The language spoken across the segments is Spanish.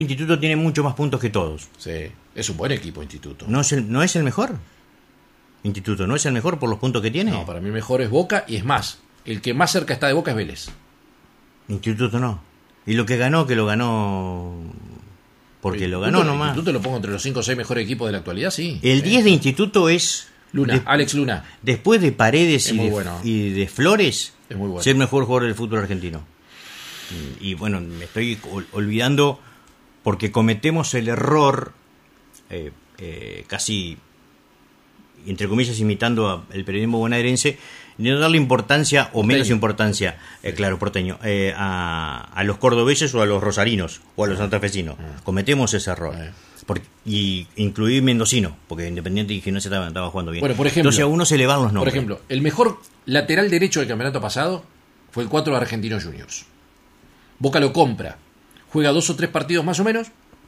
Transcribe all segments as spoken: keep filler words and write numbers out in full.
Instituto tiene mucho más puntos que todos. Sí, es un buen equipo Instituto. ¿No es el, no es el mejor? Instituto, ¿no es el mejor por los puntos que tiene? No, para mí mejor es Boca y es más, el que más cerca está de Boca es Vélez. Instituto no. Y lo que ganó, que lo ganó... Porque lo ganó nomás. Instituto lo pongo entre los cinco o seis mejores equipos de la actualidad, sí. El diez de Instituto es... Luna, de, Alex Luna. Después de Paredes y de, bueno. y de Flores, es muy bueno. Es el mejor jugador del fútbol argentino. Y bueno, me estoy olvidando porque cometemos el error, eh, eh, casi, entre comillas, imitando al periodismo bonaerense, de no darle importancia, o menos porteño. importancia, eh, claro, porteño, eh, a, a los cordobeses o a los rosarinos o a los santafesinos. Uh-huh. Cometemos ese error. Uh-huh. Porque, y incluir mendocino, porque Independiente y Gimnasia estaba, estaba jugando bien. Bueno, por ejemplo, entonces a uno se le van los nombres. Por ejemplo, el mejor lateral derecho del campeonato pasado fue el cuatro de Argentinos Juniors. Boca lo compra, juega dos o tres partidos más o menos,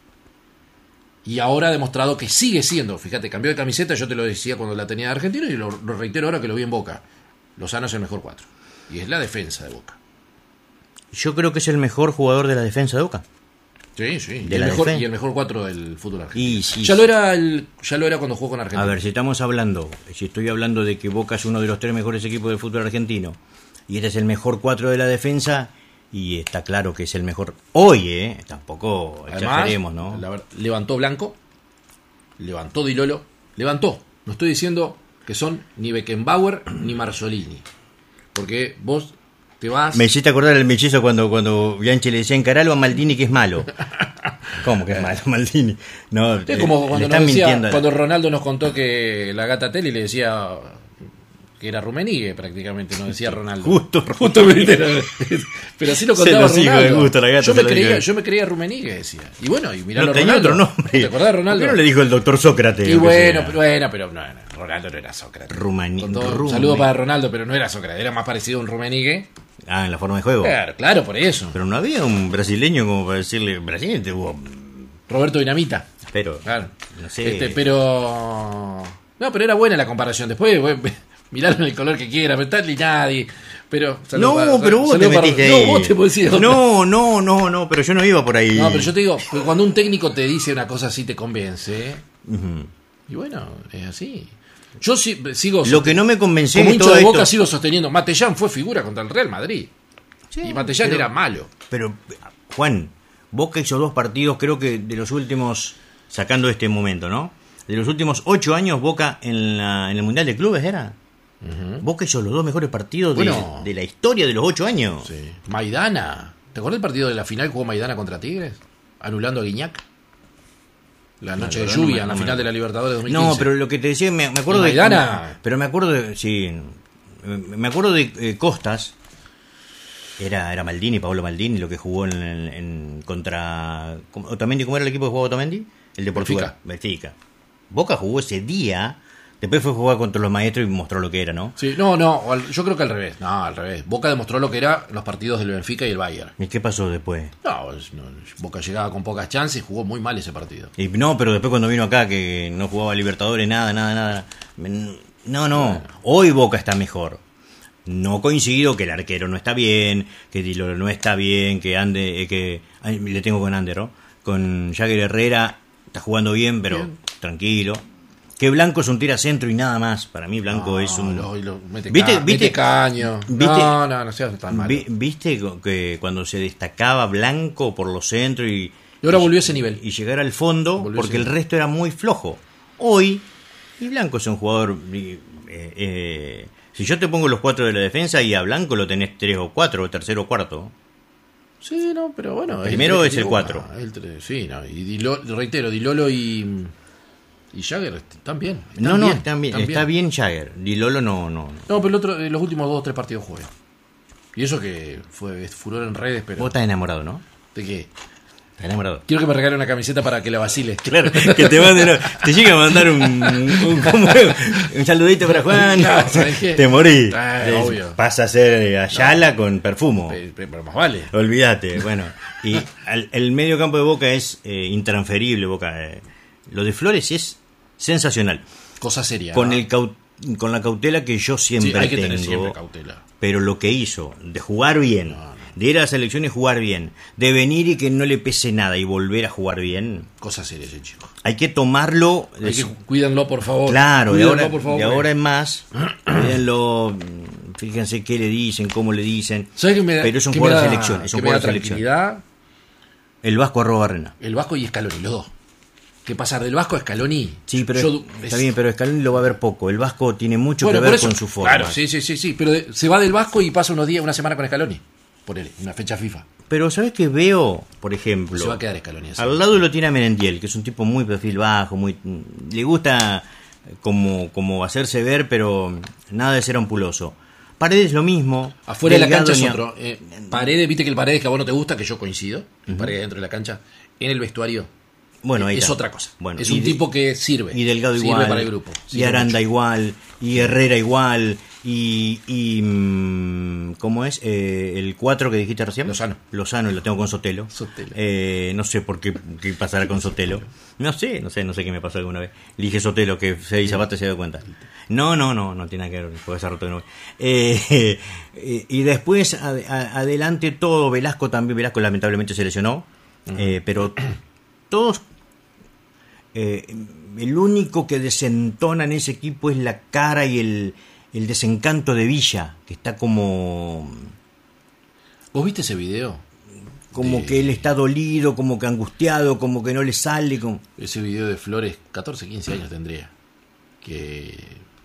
y ahora ha demostrado que sigue siendo, fíjate, cambió de camiseta, yo te lo decía cuando la tenía de Argentino, y lo, lo reitero ahora que lo vi en Boca. Lozano es el mejor cuatro, y es la defensa de Boca. Yo creo que es el mejor jugador de la defensa de Boca. Sí, sí, y el, mejor, y el mejor cuatro del fútbol argentino. Y, sí, ya, lo era el, ya lo era cuando jugó con Argentina. A ver, si estamos hablando, si estoy hablando de que Boca es uno de los tres mejores equipos del fútbol argentino, y este es el mejor cuatro de la defensa, y está claro que es el mejor hoy, ¿eh? Tampoco exageremos, ¿no? La verdad, levantó Blanco, levantó Di Lolo, levantó. No estoy diciendo que son ni Beckenbauer ni Marzolini, porque vos te vas... Me hiciste acordar el mellizo cuando, cuando Bianchi le decía encaralo a Maldini que es malo. ¿Cómo que es malo Maldini? No, es como cuando, nos decía, cuando Ronaldo nos contó que la gata Telly le decía que era Rummenigge prácticamente, no decía Ronaldo. Justo, justo pero así lo contaba se lo Ronaldo. Gusto, la gata yo, me creía, yo me creía Rummenigge, decía. Y bueno, y mirá no, a Ronaldo. Otro nombre. ¿Te acordás de Ronaldo? ¿Por qué no le dijo el doctor Sócrates? Y bueno, pero, bueno, pero no, no, Ronaldo no era Sócrates. Rumani, Un saludo para Ronaldo, pero no era Sócrates, era más parecido a un Rummenigge. Ah, en la forma de juego. Claro, claro, por eso. Pero no había un brasileño como para decirle, Brasil tuvo... Roberto Dinamita. Pero, claro. no sé. Este, pero... No, pero era buena la comparación. Después, bueno, miralo en el color que quiera, pero tal y nadie. Pero, no, para, pero vos te metiste para, ahí. No, vos te podés decir No, no, no, no, pero yo no iba por ahí. No, pero yo te digo, cuando un técnico te dice una cosa así te convence. Uh-huh. Y bueno, es así. Yo sí, sigo... Lo que no me convenció como de hincha todo de Boca esto... sigo sosteniendo. Matellán fue figura contra el Real Madrid. Sí, y Matellán pero, era malo. Pero, Juan, Boca hizo dos partidos, creo que de los últimos, sacando este momento, ¿no? De los últimos ocho años, Boca en, la, en el Mundial de Clubes, ¿era? Uh-huh. Boca hizo los dos mejores partidos bueno, de, de la historia de los ocho años. Sí. Maidana. ¿Te acuerdas del partido de la final que jugó Maidana contra Tigres? Anulando a Guiñac. La noche no, de lluvia, no, en la no, final de la Libertadores dos mil quince. No, pero lo que te decía, me, me acuerdo de... Maidana. Pero me acuerdo de... Sí, me acuerdo de eh, Costas. Era, era Maldini, Paolo Maldini, lo que jugó en, en, en contra... Otamendi, ¿cómo era el equipo que jugó Otamendi? El de Portugal. Benfica. Boca jugó ese día, después fue a jugar contra los maestros y mostró lo que era, ¿no? Sí, no, no, yo creo que al revés. No, al revés. Boca demostró lo que era los partidos del Benfica y el Bayern. ¿Y qué pasó después? No, no Boca llegaba con pocas chances y jugó muy mal ese partido. Y no, pero después cuando vino acá, que no jugaba Libertadores, nada, nada, nada. No, no, bueno. Hoy Boca está mejor. No coincido que el arquero no está bien, que Di Lolo no está bien, que Ande, eh, que ay, le tengo con Ander, ¿no? Con Jagger Herrera está jugando bien, pero bien. Tranquilo. Que Blanco es un tira centro y nada más. Para mí Blanco no, es un... Lo, lo, mete, ¿Viste, ca- viste, mete caño. ¿viste, no, no, no seas tan malo. ¿Viste que cuando se destacaba Blanco por los centros y... Y ahora volvió a ese nivel. Y llegar al fondo, volvió porque el resto era muy flojo. Hoy, y Blanco es un jugador... Eh, eh, si yo te pongo los cuatro de la defensa y a Blanco lo tenés tres o cuatro, o tercero o cuarto. Sí, no, pero bueno. Primero el es el cuatro. Sí, no, y Dilo, reitero, Di Lolo y... Y Jagger están bien. Están no, no, bien, están bien, están está bien Jagger. Di Lolo no, no. No, pero el otro, los últimos dos o tres partidos juega. Y eso que fue furor en redes, pero... Vos estás enamorado, ¿no? ¿De qué? Estás enamorado. Quiero que me regale una camiseta para que la vacile. Claro, que te mande, te llega a mandar un, un, como, un saludito para Juan. No, te morí. Ah, es, obvio. Pasa a ser Ayala no. con perfumo. Pero, pero más vale. Olvídate, bueno. Y al, el medio campo de Boca es eh, intransferible, Boca. Eh. Lo de Flores es sensacional. Cosa seria. Con ¿no? el caut- con la cautela que yo siempre sí, hay que tengo. tener siempre cautela. Pero lo que hizo de jugar bien, no, no. de ir a la selección y jugar bien, de venir y que no le pese nada y volver a jugar bien. Cosa seria ese chico. Hay que tomarlo. Hay que, cuídenlo, por favor. Claro, de ahora, por favor, de ahora en más, cuídenlo, fíjense qué le dicen, cómo le dicen. ¿Sabes qué me da, pero es un qué jugador me da, de selección. Es un qué me da jugador de selección. tranquilidad? El Vasco arroba Barrena. El Vasco y Scaloni, los dos. Que pasar del Vasco a Scaloni. Sí, pero yo, es, está bien, pero Scaloni lo va a ver poco. El Vasco tiene mucho bueno, que ver eso, con su forma. Claro, sí, sí, sí, sí. Pero de, se va del Vasco y pasa unos días, una semana con Scaloni. Ponele, una fecha FIFA. Pero ¿sabes qué veo? Por ejemplo, se va a quedar Scaloni así. Al lado lo tiene a Merendiel, que es un tipo muy perfil bajo, muy le gusta como, como hacerse ver, pero nada de ser ampuloso. Paredes lo mismo. Afuera de la cancha es ni... otro. Eh, Paredes, viste que el Paredes que a vos no te gusta, que yo coincido. El uh-huh. Paredes dentro de la cancha. En el vestuario. Bueno, ahí es está. otra cosa. Bueno, es un de, tipo que sirve. Y Delgado sirve igual. Para el grupo. Y Aranda mucho. Igual. Y Herrera igual. Y. y ¿Cómo es? Eh, el cuatro que dijiste recién. Lozano. Lozano, y lo tengo con Sotelo. Sotelo. Eh, no sé por qué, qué pasará con Sotelo. No sé, no sé, no sé qué me pasó alguna vez. Le dije Sotelo, que se Zapata se dio cuenta. No, no, no, no tiene nada que ver, porque se ha roto de nuevo. Eh, eh, y después, a, a, adelante todo, Velasco también. Velasco lamentablemente se lesionó. Uh-huh. Eh, pero todos. Eh, el único que desentona en ese equipo es la cara y el, el desencanto de Villa, que está como... ¿Vos viste ese video? Como de... que él está dolido, como que angustiado, como que no le sale. Como... Ese video de Flores, catorce, quince años tendría, que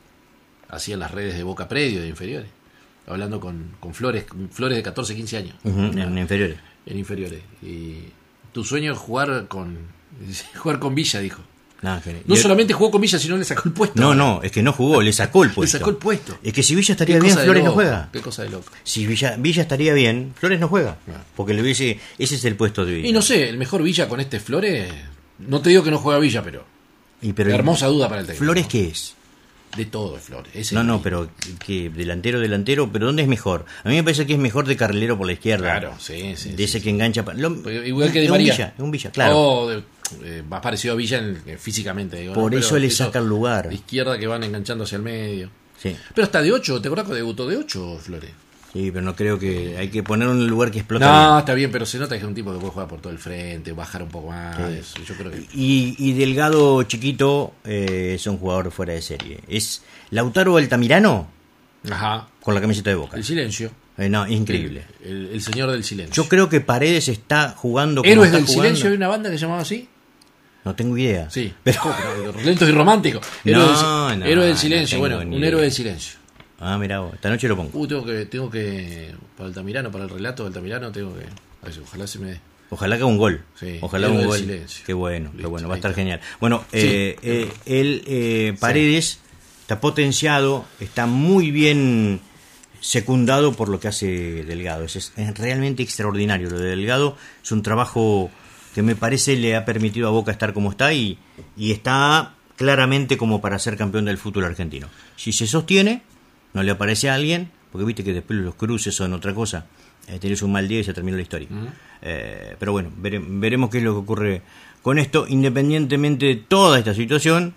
hacía en las redes de Boca Predio, de inferiores, hablando con, con Flores, con Flores de catorce, quince años. Uh-huh, en, en inferiores. En inferiores. Y tu sueño es jugar con, jugar con Villa, dijo. No, no solamente jugó con Villa, sino le sacó el puesto. No, no, es que no jugó, le sacó el puesto. Le sacó el puesto. Es que si Villa estaría bien, Flores no juega. Qué cosa de loco. Si Villa, Villa estaría bien, Flores no juega. No. Porque le hubiese, ese es el puesto de Villa. Y no sé, el mejor Villa con este Flores, no te digo que no juega Villa, pero... Y pero hermosa duda para el técnico. ¿Flores qué es? De todo es Flores. Ese no, es no, pero que delantero, delantero, pero ¿dónde es mejor? A mí me parece que es mejor de carrilero por la izquierda. Claro, sí, sí. De sí, ese sí. que engancha. Lo, igual que de María. Un Villa, un Villa, claro. O de, eh, más parecido a Villa en, eh, físicamente. Digo, por ¿no? eso pero le saca el lugar. De izquierda que van enganchando hacia el medio. Sí. Pero hasta de ocho, ¿te acuerdas que debutó de ocho, Flores? Sí, pero no creo que... Hay que poner un lugar que explote. No, bien. Está bien, pero se nota que es un tipo que puede jugar por todo el frente, bajar un poco más. Sí. Eso, yo creo que... y, y Delgado chiquito eh, es un jugador fuera de serie. Es Lautaro Altamirano. Ajá. Con la camiseta de Boca. El silencio. Eh, no, increíble. El, el, el señor del silencio. Yo creo que Paredes está jugando como Héroes está del jugando. Silencio, ¿hay una banda que se llamaba así? No tengo idea. Sí, pero... lentos y románticos. No, Héroe no, del, héroe del no silencio, bueno, un héroe del silencio. Ah, mirá vos, esta noche lo pongo. Uh, tengo que, tengo que, para Altamirano, para el relato de Altamirano, tengo que, a ver, ojalá se me dé. Ojalá que haga un gol. Sí, ojalá un gol. Silencio. Qué bueno, Listo, qué bueno, va a estar está. genial. Bueno, Sí. eh, eh, él, eh, Paredes, sí. Está potenciado, está muy bien secundado por lo que hace Delgado. Es, es realmente extraordinario. Lo de Delgado es un trabajo que me parece le ha permitido a Boca estar como está y, y está claramente como para ser campeón del fútbol argentino. Si se sostiene, no le aparece a alguien, porque viste que después los cruces son otra cosa. Eh, tenés un mal día y se terminó la historia. Uh-huh. Eh, pero bueno, vere, veremos qué es lo que ocurre con esto. Independientemente de toda esta situación,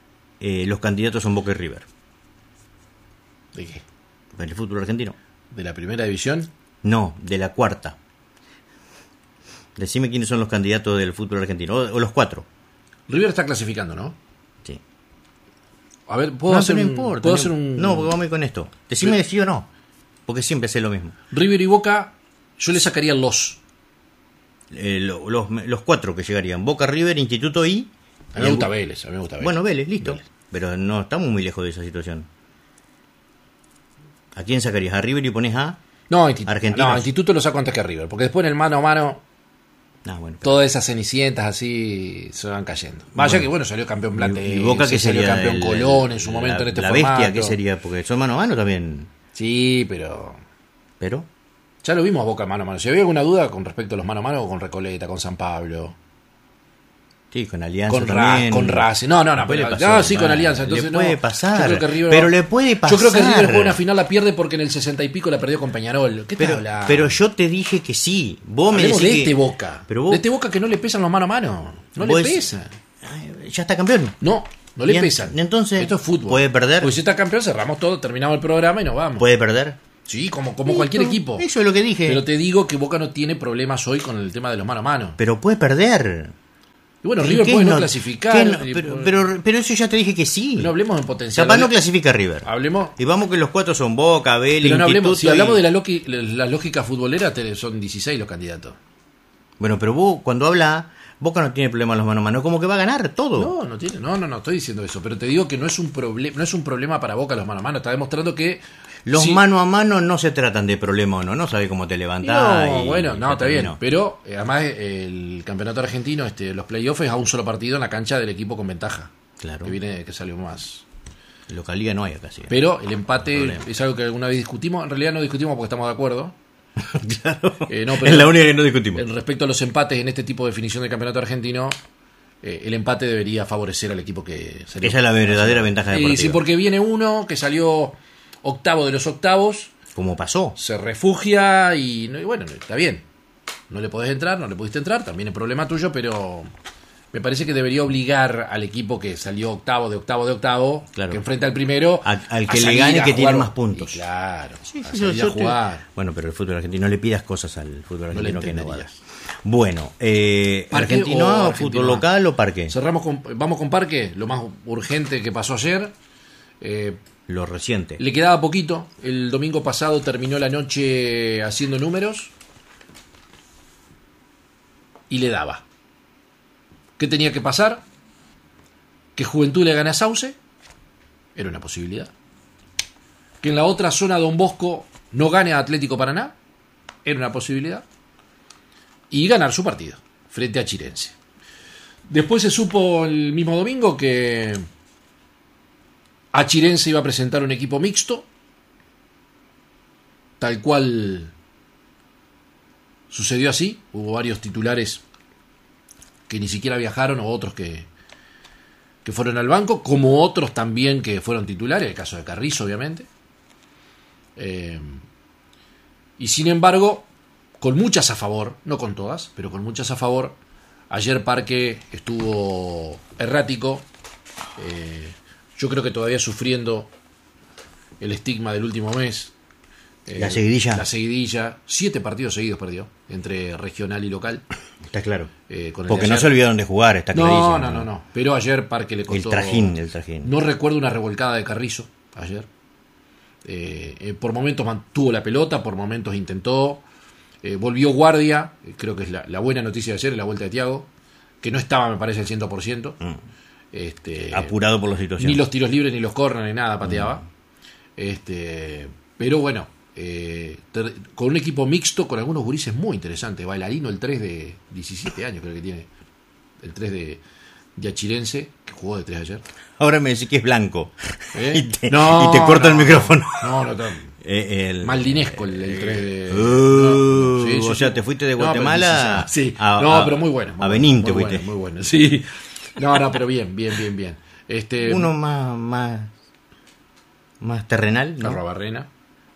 eh, los candidatos son Boca y River. ¿De qué? ¿En el fútbol argentino? ¿De la primera división? No, de la cuarta. Decime quiénes son los candidatos del fútbol argentino, o, o los cuatro. River está clasificando, ¿no? Sí. A ver, ¿puedo no, hacer no un, importa. ¿puedo no, hacer un... no, porque vamos a ir con esto. Decime Re... sí o no, porque siempre sé lo mismo. River y Boca, yo le sacaría los. Eh, lo, los, los cuatro que llegarían. Boca, River, Instituto y... A mí me gusta Vélez, a mí me gusta Vélez. Bueno, Vélez, listo. Vélez. Pero no estamos muy lejos de esa situación. ¿A quién sacarías? ¿A River y pones a...? No, Instituto, Argentinos. no, Instituto lo saco antes que a River, porque después en el mano a mano... Ah, bueno, todas esas cenicientas así se van cayendo. Vaya bueno, que bueno, salió campeón Platense, y Boca que salió sería campeón el, Colón en su la, momento en este la formato. La bestia, ¿qué sería? Porque son mano a mano también. Sí, pero... ¿Pero? Ya lo vimos a Boca mano a mano. Si había alguna duda con respecto a los mano a mano, con Recoleta, con San Pablo... Sí, con Alianza con también. Ra, con Racing. No, no, no. Puede pero, pasar, no, sí, con Alianza. Entonces, le puede no, pasar. Yo creo que River pero va, le puede pasar. Yo creo que River juega una final la pierde porque en el sesenta y pico la perdió con Peñarol. ¿Qué pero, tal? Pero yo te dije que sí. Vos Hablemos me decís de este que... Boca. Pero vos... De este Boca que no le pesan los mano a mano. No le pesan. Ya está campeón. No, no le en, pesan. Entonces, esto es fútbol. ¿puede perder? Pues si está campeón, cerramos todo, terminamos el programa y nos vamos. ¿Puede perder? Sí, como, como cualquier equipo. Eso es lo que dije. Pero te digo que Boca no tiene problemas hoy con el tema de los mano a mano. Pero puede perder. Y bueno, River puede no clasificar. No, pero, pero, pero eso ya te dije que sí. No hablemos en potencial. Capaz no clasifica River. Hablemos. Y vamos que los cuatro son Boca, Vélez, Pero no hablemos. Si y... hablamos de la, loqui, la lógica futbolera, son dieciséis los candidatos. Bueno, pero vos cuando habla, Boca no tiene problema en los mano a mano, como que va a ganar todo. No, no tiene. No, no, no estoy diciendo eso. Pero te digo que no es un problema, no es un problema para Boca los mano a mano. Está demostrando que los sí. mano a mano no se tratan de problema o no, no sabes cómo te levantás. No, y, bueno, no, está bien. No. Pero eh, además el campeonato argentino, este, los playoffs es a un solo partido en la cancha del equipo con ventaja. Claro. Que viene, que salió más. Localía no hay acá, sí. Pero el empate no es algo que alguna vez discutimos. En realidad no discutimos porque estamos de acuerdo. Claro. Eh, no, pero es la única que no discutimos. Respecto a los empates en este tipo de definición del campeonato argentino, eh, el empate debería favorecer al equipo que salió. Esa es la verdadera ventaja deportiva. Y sí, porque viene uno que salió octavo de los octavos. Como pasó. Se refugia y, y bueno, está bien. No le podés entrar, no le pudiste entrar, también es problema tuyo, pero me parece que debería obligar al equipo que salió octavo de octavo de octavo, claro. que enfrenta al primero, a, al que le gane que tiene más puntos. Y claro, sí, a sí, salir yo, a jugar. Te... Bueno, pero el fútbol argentino, no le pidas cosas al fútbol argentino no que no hagas. Bueno, eh, ¿Parque ¿Argentino o o Argentino fútbol local o parque? Cerramos con, vamos con parque, lo más urgente que pasó ayer. Eh, lo reciente. Le quedaba poquito. El domingo pasado terminó la noche haciendo números y le daba. ¿Qué tenía que pasar? Que Juventud le gane a Sauce. Era una posibilidad. Que en la otra zona Don Bosco no gane a Atlético Paraná. Era una posibilidad. Y ganar su partido frente a Chirense. Después se supo el mismo domingo que a Chirense iba a presentar un equipo mixto, tal cual sucedió así. Hubo varios titulares que ni siquiera viajaron o otros que, que fueron al banco, como otros también que fueron titulares, el caso de Carrizo obviamente. Eh, y sin embargo, con muchas a favor, no con todas, pero con muchas a favor, ayer Parque estuvo errático. Eh, yo creo que todavía sufriendo el estigma del último mes. Eh, la seguidilla. La seguidilla. Siete partidos seguidos perdió, entre regional y local. Está claro. Eh, con el Porque de no se olvidaron de jugar, está no, clarísimo. No, no, no, no. Pero ayer Parque le costó... El trajín, el trajín. No recuerdo una revolcada de Carrizo ayer. Eh, eh, por momentos mantuvo la pelota, por momentos intentó... Eh, volvió Guardia, creo que es la, la buena noticia de ayer, la vuelta de Thiago, que no estaba, me parece, al cien por ciento. Mm. Este, apurado por la situación. Ni los tiros libres, ni los corners, ni nada pateaba. Mm. Este, pero bueno, eh, ter, con un equipo mixto, con algunos gurises muy interesantes. Bailarino, el tres de diecisiete años, creo que tiene. El tres de, de Achirense, que jugó de tres ayer. Ahora me decís que es blanco. ¿Eh? Y te, no, y te corta no, el micrófono. No, no, no. Eh, el, Maldinesco el, el tres de... Uh, no, no, sí, o sí, sea, sí. te fuiste de No, Guatemala sí, sí, sí. a, no, a, pero muy bueno. Muy a Benín bueno, te muy fuiste. Bueno, muy bueno, sí. No, no, pero bien, bien, bien, bien. Este, Uno más, más, más terrenal, ¿no? Arrobarrena.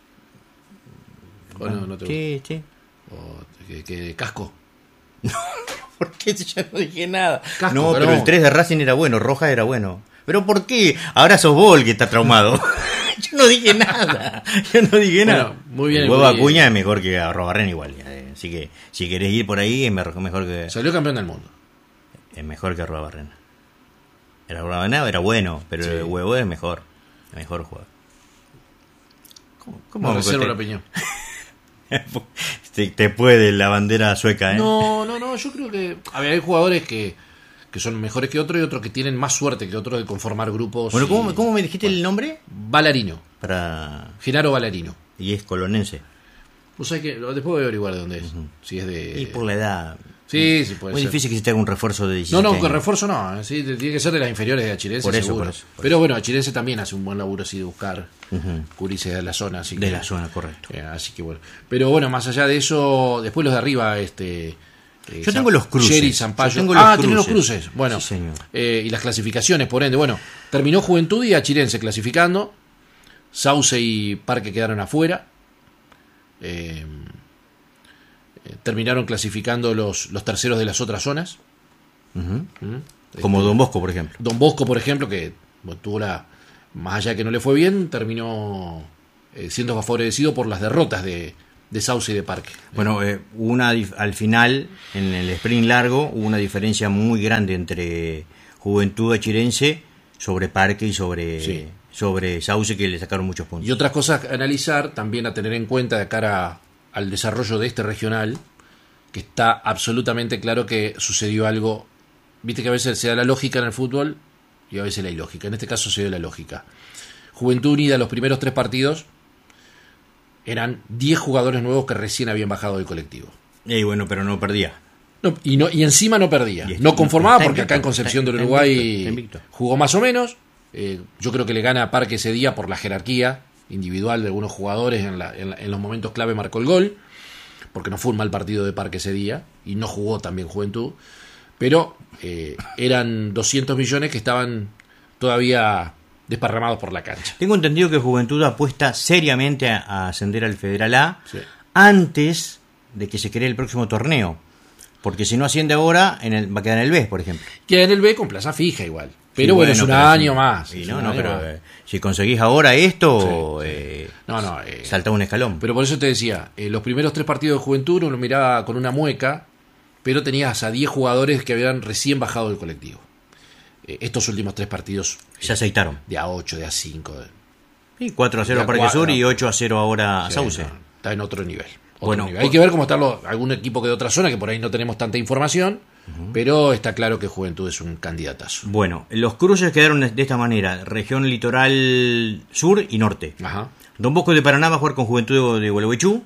¿O no, no te Sí, sí. O, que, que Casco. No, ¿por qué yo no dije nada? Casco, no, pero no. el tres de Racing era bueno, Rojas era bueno. ¿Pero por qué? Ahora sos vos el que está traumado. Yo no dije nada. Yo no dije Bueno, nada. muy bien. El huevo muy bien. Acuña es mejor que Arrobarrena igual. eh. Así que si querés ir por ahí es mejor, mejor que... Salió campeón del mundo. Es mejor que Arrobarrena. El Arrobarrena era bueno, pero Sí. el huevo es mejor. El mejor jugador. ¿Cómo, cómo No reservo te... la opinión. te, te puede la bandera sueca, ¿eh? No, no, no. Yo creo que... A ver, hay jugadores que, que son mejores que otros y otros que tienen más suerte que otros de conformar grupos. Bueno, y... ¿cómo, ¿cómo me dijiste el nombre? Balarino. Para... Genaro Balarino. Y es colonense. Vos sabés que después voy a averiguar de dónde es. Uh-huh. Si es de... Y por la edad. Sí, sí puede Muy ser. difícil que se te haga un refuerzo de diecisiete No, no, años. con refuerzo no. Sí, tiene que ser de las inferiores de Achirense, Por eso, seguro. por eso, por Pero bueno, Achirense también hace un buen laburo así de buscar uh-huh. curises de la zona. Así de que, la zona, correcto. Eh, así que bueno. Pero bueno, más allá de eso, después los de arriba, este... Eh, Yo tengo los cruces. Jerry, Zampayo. Yo tengo los ah, cruces. tiene los cruces. Bueno, sí, señor. Eh, y las clasificaciones, por ende. Bueno, terminó Juventud y Achirense clasificando. Sauce y Parque quedaron afuera. Eh, eh, terminaron clasificando los, los terceros de las otras zonas. Uh-huh. ¿Mm? Como Este, Don Bosco, por ejemplo. Don Bosco, por ejemplo, que bueno, tuvo la. Más allá de que no le fue bien, terminó eh, siendo favorecido por las derrotas de, de Sauce y de Parque. Bueno, eh, una al final, en el sprint largo, hubo una diferencia muy grande entre Juventud Achirense sobre Parque y sobre, Sí. sobre Sauce, que le sacaron muchos puntos. Y otras cosas a analizar, también a tener en cuenta de cara al desarrollo de este regional, que está absolutamente claro que sucedió algo. Viste que a veces se da la lógica en el fútbol y a veces la ilógica. En este caso se dio la lógica. Juventud Unida, los primeros tres partidos, eran diez jugadores nuevos que recién habían bajado del colectivo. Y bueno, pero no perdía. No, y, no, y encima no perdía. Y está- No conformaba está porque acá en invicto, Concepción está- del está Uruguay invicto, está invicto. jugó más o menos. Eh, yo creo que le gana a Parque ese día por la jerarquía individual de algunos jugadores. En, la- en la- en los momentos clave marcó el gol, porque no fue un mal partido de Parque ese día y no jugó también Juventud. Pero eh, eran doscientos millones que estaban todavía desparramados por la cancha. Tengo entendido que Juventud apuesta seriamente a, a ascender al Federal A Sí. antes de que se cree el próximo torneo. Porque si no asciende ahora, en el, va a quedar en el B, por ejemplo. Queda en el B con plaza fija igual. Pero Sí, bueno, es un pero año sí. más. Sí, es no, un no, año pero más. eh, si conseguís ahora esto, Sí, sí. eh, No, no, eh, salta un escalón. Pero por eso te decía, eh, los primeros tres partidos de Juventud uno miraba con una mueca, pero tenías a diez jugadores que habían recién bajado del colectivo. Eh, estos últimos tres partidos, Se aceitaron. de A ocho, de A cinco, de, Sí, cuatro a cero Ya a Parque cuatro. Sur y ocho a cero ahora a sí, Sauce. no, está en otro nivel. otro Bueno, nivel. Hay que ver cómo están los, algún equipo que de otra zona, que por ahí no tenemos tanta información, pero está claro que Juventud es un candidatazo. Bueno, los cruces quedaron de esta manera: región litoral sur y norte. Ajá. Don Bosco de Paraná va a jugar con Juventud de Gualeguaychú.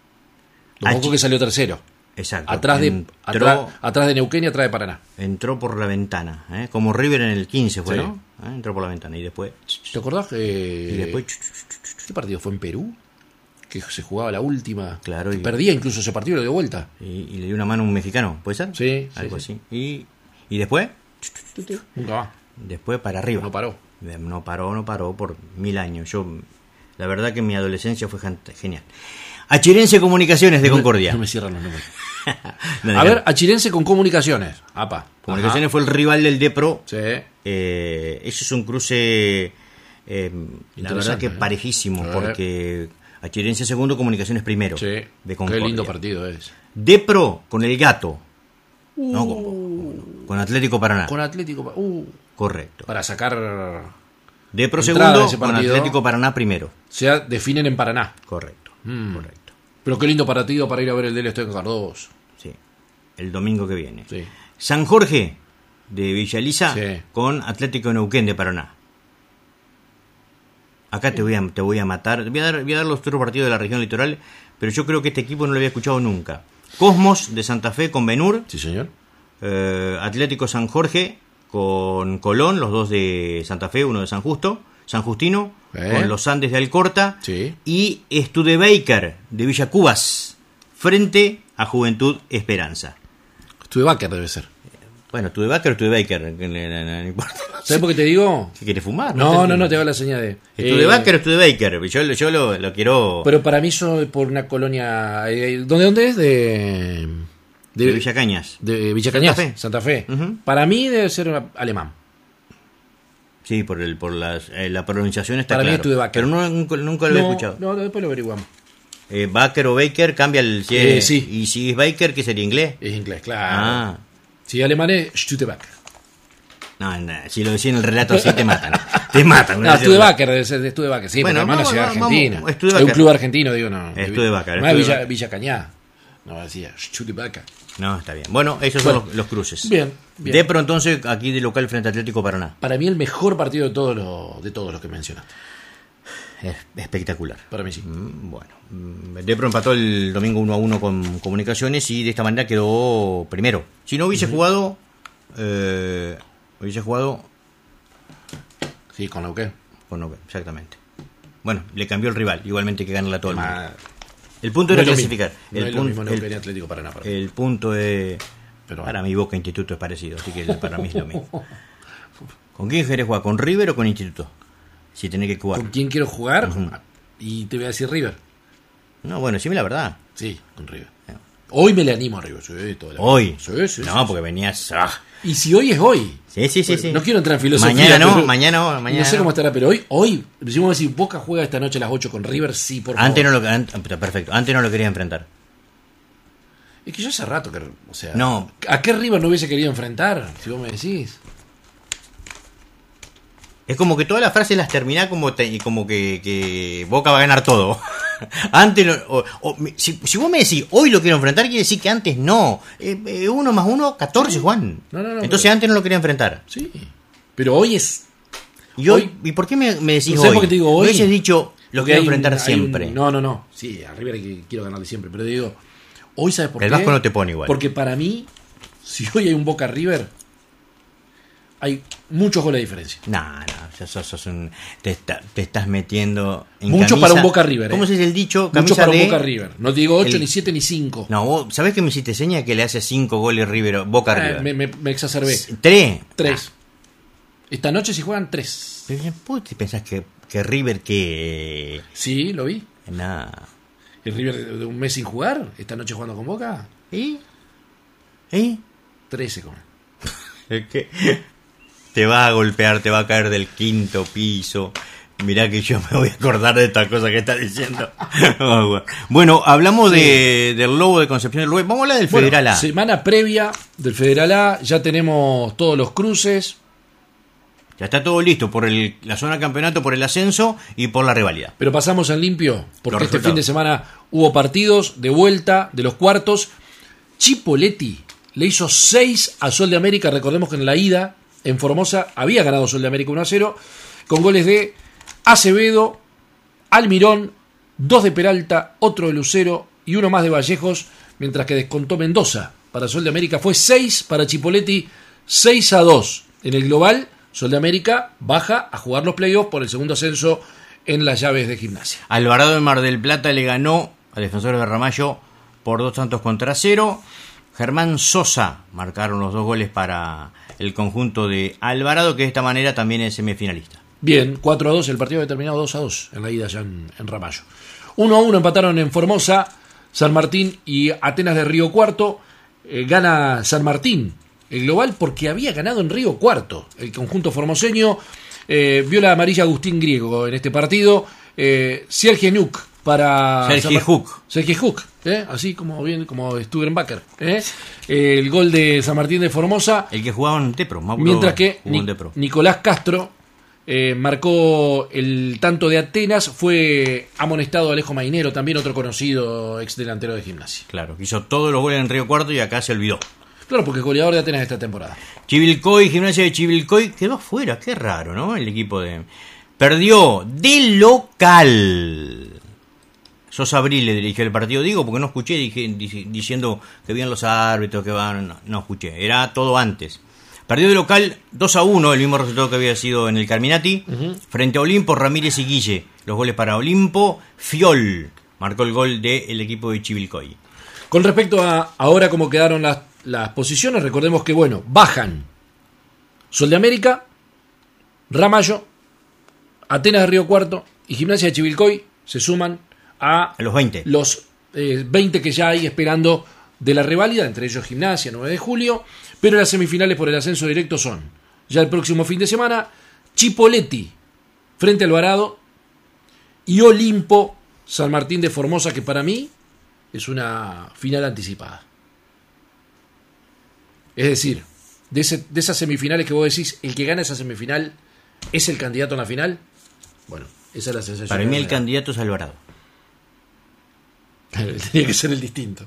Don Bosco Achi- que salió tercero. Exacto. Atrás de, entró, atrás, atrás de Neuquén y atrás de Paraná. entró por la ventana, ¿eh? Como River en el quince fue, Sí. ¿no? ¿Eh? Entró por la ventana y después... ¿Te acordás que Y después... ¿Qué partido fue en Perú? Que se jugaba la última. Claro, Que y- perdía incluso ese partido y lo dio vuelta. Y, y le dio una mano a un mexicano, ¿puede ser? Sí, Algo sí, así. Y, y después, Nunca va. después para arriba. No paró. No paró, no paró por mil años. Yo, la verdad que mi adolescencia fue gen- genial. Achirense Comunicaciones de Concordia. No me cierran los números. No, A no. ver, Achirense con Comunicaciones. Apa. Comunicaciones fue el rival del Depro. Sí. Eh, eso es un cruce, eh, la verdad que ¿eh? parejísimo, Sí. porque Achirense segundo, Comunicaciones primero. Sí. De Qué Concordia. lindo partido es. Depro con el Gato. No, con, con Atlético Paraná. Con Atlético. Pa- Uh, Correcto. para sacar. Depro entrada segundo, de ese con partido. Atlético Paraná primero. Se definen en Paraná. Correcto. Mm. Correcto. Pero qué lindo partido para ir a ver el del Estoy en Cardoso. Sí. El domingo que viene. Sí. San Jorge de Villa Elisa Sí. con Atlético Neuquén de Paraná. Acá te voy a, te voy a matar. Voy a, dar, voy a dar los otros partidos de la región litoral, pero yo creo que este equipo no lo había escuchado nunca. Cosmos de Santa Fe con Benur. Sí, señor. Eh, Atlético San Jorge con Colón, los dos de Santa Fe, uno de San Justo, San Justino, Eh. con los Andes de Alcorta. Sí. Y Studebaker de Villa Cubas frente a Juventud Esperanza. Studebaker debe ser. Bueno, Studebaker o Studebaker, que le- le- le- no importa. ¿Sabes por qué te digo? ¿Qué quieres fumar? No, no, no, te va la señal de. Studebaker Eh, o Studebaker, yo, yo lo, lo quiero Pero para mí eso por una colonia. eh, ¿Dónde, dónde es? De. de Villa Cañas. de Villa Cañas, Santa Fe. Santa Fe. Ujú. Para mí debe ser alemán. Sí, por el por las, eh, la pronunciación está Para mí claro. Studebaker. Pero no, nunca, nunca lo he no, escuchado. no, después lo averiguamos. Eh, Baker o Baker cambia el... Si Eh, es- sí. Y si es Baker, ¿qué sería inglés? Es inglés, claro. Ah. Si alemán es Studebaker. No, no, si lo decía en el relato así te matan. Te matan. No, Studebaker debe ser de Studebaker, sí, Bueno, porque hermano es vamos, ciudad vamos, argentina. vamos, Es Studebaker. un club argentino, digo, no. Es Studebaker, No es Villa, Studebaker. Villa Cañas. No, decía Studebaker. No, está bien. Bueno, esos son Bueno. los, los cruces. Bien, bien. Depro entonces aquí de local frente a Atlético Paraná. Para mí el mejor partido de todos los, de todos los que mencionaste. Es espectacular. Para mí sí. Mm, Bueno, mm, Depro empató el domingo uno a uno con Comunicaciones y de esta manera quedó primero. Si no hubiese jugado, eh, hubiese jugado Sí, con Neuquén. con Neuquén, exactamente. Bueno, le cambió el rival, igualmente que ganarla a todo el mundo. Ma- El punto No era es lo mismo. clasificar. No el, es lo pun- mismo Neuquén y el, Atlético Paraná. para mí. el punto es... Pero Para mi Boca Instituto es parecido, así que para mí es lo mismo. ¿Con quién querés jugar? ¿Con River o con Instituto? Si tenés que jugar. ¿Con quién quiero jugar? Ujú. Y te voy a decir River. No, bueno, decime la verdad. Sí, con River. Hoy me le animo a River. Sí, toda la Hoy. vida. Sí, sí, no, sí, porque sí. venías. ah. Y si hoy es hoy. Sí, sí, sí, Bueno, sí. no quiero entrar en filosofía. Mañana no, pero- mañana no, mañana No sé no. cómo estará, pero hoy, hoy, si vos decís, Boca juega esta noche a las ocho con River, sí, por favor. Antes no lo an- perfecto, antes no lo quería enfrentar. Es que yo hace rato que, o sea, No. ¿a qué River no hubiese querido enfrentar? Si vos me decís. Es como que todas las frases las termina como te- como que, que Boca va a ganar todo. Antes no- o- o- si, si vos me decís hoy lo quiero enfrentar, quiere decir que antes no. Eh, eh, uno más uno, catorce, Juan. No, no, no, Entonces pero- antes no lo quería enfrentar. Sí. Pero hoy es. Y, hoy, Hoy- ¿y por qué me, me decís ¿No sabes hoy? por qué te digo hoy? Me hubieses dicho lo porque quiero hay un- enfrentar hay un- siempre. no, no, no. Sí, a River hay que, quiero ganarle siempre. Pero digo, hoy sabes por Que el qué. Vasco no te pone igual. Porque para mí, si hoy hay un Boca River, hay muchos goles de diferencia. No, no, ya sos, sos un, te, está- te estás metiendo en Mucho camisa- para un Boca River, ¿Cómo eh. se dice el dicho? Mucho Camisa para un de... Boca River. No te digo ocho, el- ni siete, ni cinco. No, vos, ¿sabés que me hiciste seña que le hace cinco goles River, Boca Eh, River? me, me, me exacerbé. ¿Tres? Tres. Esta noche si juegan tres. Ah, ¿vos te pensás que, que River que... Sí, lo vi. Nada. El River de, de un mes sin jugar, esta noche jugando con Boca, ¿Y? ¿Y? trece come. Es que te va a golpear, te va a caer del quinto piso. Mirá que yo me voy a acordar de esta cosa que está diciendo. Oh, bueno. Bueno, hablamos Sí. de, del Lobo de Concepción del Uruguay. Vamos a hablar del Bueno, Federal A. semana previa del Federal A, ya tenemos todos los cruces, Ya está todo listo por el, la zona campeonato, por el ascenso y por la rivalidad. pero pasamos en limpio, porque Los este resultados. fin de semana hubo partidos de vuelta de los cuartos. Chipoletti le hizo seis a Sol de América, recordemos que en la ida en Formosa había ganado Sol de América uno a cero, con goles de Acevedo, Almirón, dos de Peralta, otro de Lucero y uno más de Vallejos, mientras que descontó Mendoza. Para Sol de América fue seis, para Chipoletti seis a dos. En el global, Sol de América baja a jugar los playoffs por el segundo ascenso en las llaves de Gimnasia. Alvarado de Mar del Plata le ganó a Defensores de Ramallo por dos tantos contra cero. Germán Sosa marcaron los dos goles para el conjunto de Alvarado, que de esta manera también es semifinalista. Bien, cuatro a dos, el partido había terminado dos a dos en la ida ya en, en Ramallo. uno a uno empataron en Formosa, San Martín y Atenas de Río Cuarto. Eh, gana San Martín el global porque había ganado en Río Cuarto. El conjunto formoseño eh, vio la amarilla Agustín Griego en este partido. Eh, Sergio Nuk para... Sergio San Mar- Hook. Sergio Hook, ¿eh? Así como bien como Stubenbacker. ¿eh? El gol de San Martín de Formosa. El que jugaba en Depro. Mauro Mientras que jugó en Ni- Depro. Nicolás Castro eh, marcó el tanto de Atenas, fue amonestado Alejo Mainero, también otro conocido ex delantero de Gimnasia. Claro, hizo todos los goles en Río Cuarto y acá se olvidó. Claro, porque es goleador de Atenas esta temporada. Chivilcoy, Gimnasia de Chivilcoy, quedó afuera. Qué raro, ¿no? El equipo de... Perdió de local. Sosa Abril le dirigió el partido, digo, porque no escuché dije, dice- diciendo que bien los árbitros, que van, no, no escuché, era todo antes. Perdió de local dos a uno, el mismo resultado que había sido en el Carminati, Ujú. frente a Olimpo, Ramírez y Guille. Los goles para Olimpo, Fiol marcó el gol del equipo de Chivilcoy. Con respecto a ahora cómo quedaron las, las posiciones, recordemos que, bueno, bajan Sol de América, Ramallo, Atenas de Río Cuarto y Gimnasia de Chivilcoy se suman a A los veinte. los eh, veinte que ya hay esperando de la reválida, entre ellos Gimnasia, nueve de julio, pero las semifinales por el ascenso directo son ya el próximo fin de semana, Chipoletti frente a Alvarado y Olimpo San Martín de Formosa, que para mí es una final anticipada. Es decir, de, ese- de esas semifinales que vos decís, el que gana esa semifinal es el candidato a la final. Bueno, esa es la sensación. Para que mí me el da. candidato es Alvarado. Tenía que ser el distinto.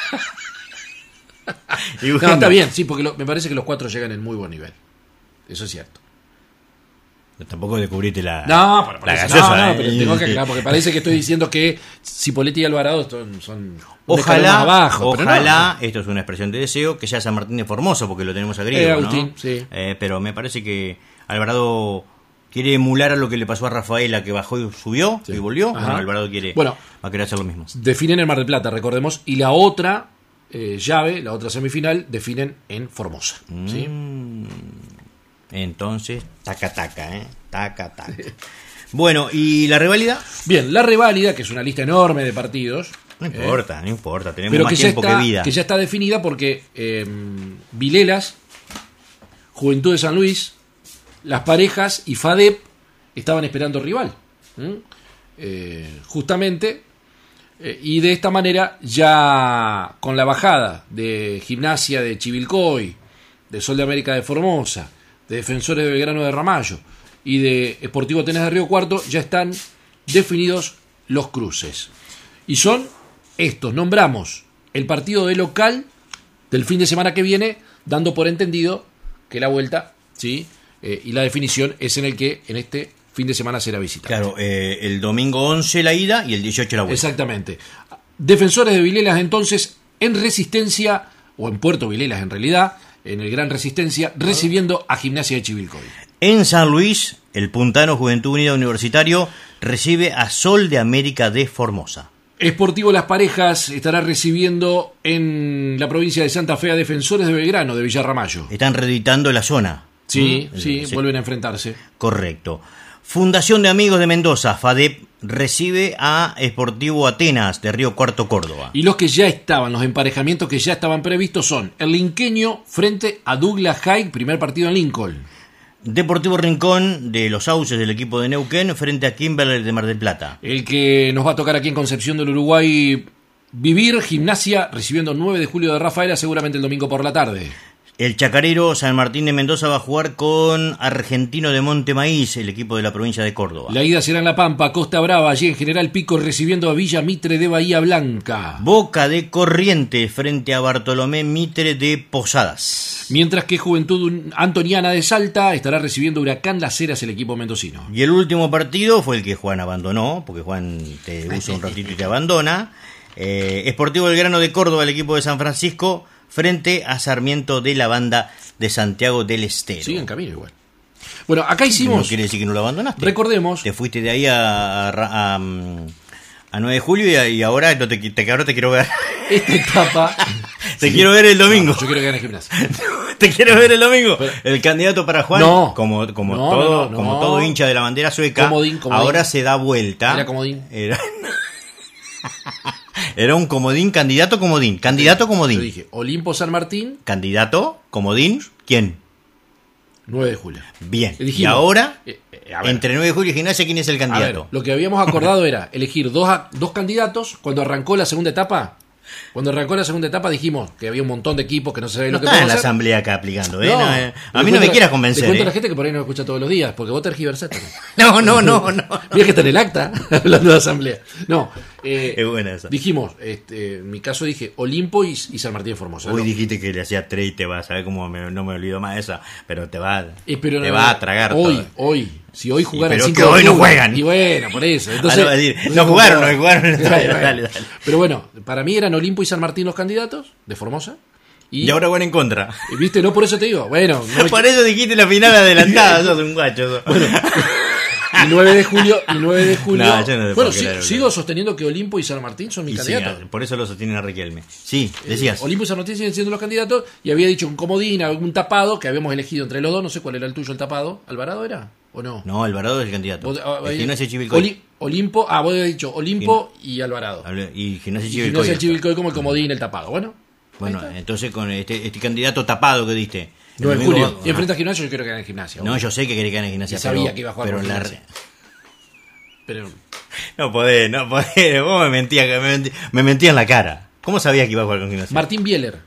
Y No, bueno, está bien, sí, porque lo- me parece que los cuatro llegan en muy buen nivel. Eso es cierto. Tampoco descubriste la, No, pero la parece- gaseosa. no, no, ¿eh? pero tengo que aclarar, porque parece que estoy diciendo que Cipoletti y Alvarado son, son un escalón Ojalá, más abajo, pero no, ojalá, esto es una expresión de deseo, que sea San Martín de Formosa, porque lo tenemos a griego, Eh, Agustín, ¿no? sí. Eh, pero me parece que Alvarado quiere emular a lo que le pasó a Rafaela, que bajó y subió Sí. y volvió. Ajá. Bueno, Alvarado quiere, Bueno. va a querer hacer lo mismo. definen en Mar del Plata, recordemos, y la otra eh, llave, la otra semifinal, definen en Formosa. ¿sí? Mm. Entonces, taca taca, ¿eh? Taca taca. Bueno, ¿y la rivalidad? Bien, la reválida, que es una lista enorme de partidos, No importa, eh. no importa, tenemos Pero más que tiempo ya está, que vida. Que ya está definida porque eh, Vilelas, Juventud de San Luis, las parejas y FADEP estaban esperando rival. ¿Mm? Eh, justamente, eh, y de esta manera, ya con la bajada de Gimnasia de Chivilcoy, de Sol de América de Formosa, de Defensores de Belgrano de Ramallo y de Sportivo Atenas de Río Cuarto, ya están definidos los cruces. Y son estos, nombramos el partido de local del fin de semana que viene, dando por entendido que la vuelta, ¿sí? Eh, y la definición es en el que en este fin de semana será visitante. Claro, eh, el domingo once la ida y el dieciocho la vuelta. Exactamente. Defensores de Vilelas entonces en Resistencia, o en Puerto Vilelas en realidad, en el Gran Resistencia, recibiendo a Gimnasia de Chivilcoy. En San Luis, el puntano Juventud Unida Universitario recibe a Sol de América de Formosa. Sportivo Las Parejas estará recibiendo en la provincia de Santa Fe a Defensores de Belgrano de Villarramayo. Están reeditando la zona. Sí, ¿Mm? sí, sí, vuelven a enfrentarse. Correcto. Fundación de Amigos de Mendoza, FADEP, recibe a Sportivo Atenas de Río Cuarto, Córdoba. Y los que ya estaban, los emparejamientos que ya estaban previstos son el linqueño frente a Douglas Haig, primer partido en Lincoln. Deportivo Rincón de Los Sauces del equipo de Neuquén frente a Kimberley de Mar del Plata. El que nos va a tocar aquí en Concepción del Uruguay vivir, Gimnasia, recibiendo nueve de julio de Rafaela, seguramente el domingo por la tarde. El Chacarero San Martín de Mendoza va a jugar con Argentino de Monte Maíz, el equipo de la provincia de Córdoba. La ida será en La Pampa, Costa Brava, allí en General Pico, recibiendo a Villa Mitre de Bahía Blanca. Boca de Corrientes frente a Bartolomé Mitre de Posadas. Mientras que Juventud Antoniana de Salta estará recibiendo Huracán Las Heras, el equipo mendocino. Y el último partido fue el que Juan abandonó, porque Juan te usa un ratito y te abandona. Eh, Sportivo Belgrano de Córdoba, el equipo de San Francisco, frente a Sarmiento de la Banda de Santiago del Estero. Sigue en camino igual. Bueno, acá hicimos... No quiere decir que no lo abandonaste. Recordemos... Te fuiste de ahí a, a, a, a nueve de julio y, a, y ahora, no te, te, ahora te quiero ver. Esta etapa... Te sí. quiero ver el domingo. No, yo quiero que gane Gimnasia. Te quiero ver el domingo. Pero, el candidato para Juan, no, como, como, no, todo, no, no, como no. todo hincha de la bandera sueca, comodín, comodín. ahora se da vuelta. Era comodín. Era... Era un comodín, candidato comodín, candidato comodín. Yo dije, Olimpo San Martín. Candidato comodín, ¿quién? nueve de julio. Bien. Dijimos, y ahora, eh, eh, ver, entre nueve de julio y Gimnasia, ¿quién es el candidato? Ver, lo que habíamos acordado era elegir dos, dos candidatos. Cuando arrancó la segunda etapa, cuando arrancó la segunda etapa dijimos que había un montón de equipos que no se sabía no lo que está en la hacer. asamblea acá aplicando, ¿eh? No, No, eh. A mí no me quieras convencer. Te cuento ¿eh? a la gente que por ahí no escucha todos los días, porque vos tergiversaste. No, no, no, no. Mira que está en el acta, hablando de asamblea. No, eh, es buena esa. Dijimos, este, en mi caso dije Olimpo y, y San Martín de Formosa. Hoy ¿no? dijiste que le hacía tres y te va a saber cómo me, no me olvido más esa, pero te va, eh, pero te no, va a tragar hoy, todo. Hoy, si hoy jugaran pero cinco que de hoy no octubre, juegan. Y bueno, por eso. Entonces, ah, no, decir, entonces no jugaron, como, no jugaron. Dale, dale, dale, dale. Pero bueno, para mí eran Olimpo y San Martín los candidatos de Formosa. Y, y ahora van en contra. ¿Viste? No, por eso te digo. Bueno, no me... por eso dijiste la final adelantada, sos un guacho. Sos. Bueno, y nueve de julio, y nueve de julio. No, yo no bueno, sí, sigo, sigo sosteniendo que Olimpo y San Martín son mis y candidatos. Sí, por eso lo sostienen a Riquelme. Sí, decías. Eh, Olimpo y San Martín siguen siendo los candidatos y había dicho un comodín, algún tapado que habíamos elegido entre los dos. No sé cuál era el tuyo, el tapado. ¿Alvarado era o no? No, Alvarado es el candidato. Vos, ah, el Gimnasia Chivilcoy. Oli, Olimpo, ah, vos habías dicho Olimpo Gim... y Alvarado. Y Gimnasia y Chivilcoy. Gimnasia Chivilcoy como el comodín, el tapado. Bueno. Bueno, entonces con este, este candidato tapado que diste. nueve de julio. Y enfrenta a Gimnasia, yo quiero que gane Gimnasia. No, yo sé que quería que gane Gimnasia. Y sabía pero, que iba a jugar pero con la... Gimnasia. Pero... No podés, no podés. Vos me mentías, me, mentí, me mentí en la cara. ¿Cómo sabías que iba a jugar con Gimnasia? Martín Bieler.